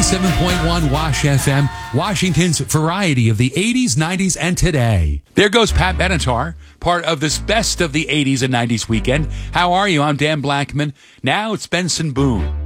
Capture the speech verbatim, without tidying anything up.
ninety-seven point one Wash F M, Washington's variety of the eighties, nineties, and today. There goes Pat Benatar, part of this Best of the eighties and nineties weekend. How are you? I'm Dan Blackman. Now it's Benson Boone.